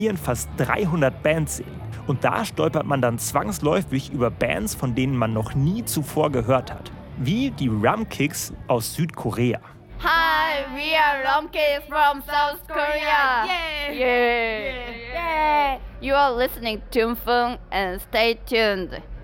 fast 300 Bands sehen. Und da stolpert man dann zwangsläufig über Bands, von denen man noch nie zuvor gehört hat. Wie die Rum Kicks aus Südkorea. Hi, we are Rumkicks from South Korea. Yeah. You are listening to Feng and stay tuned.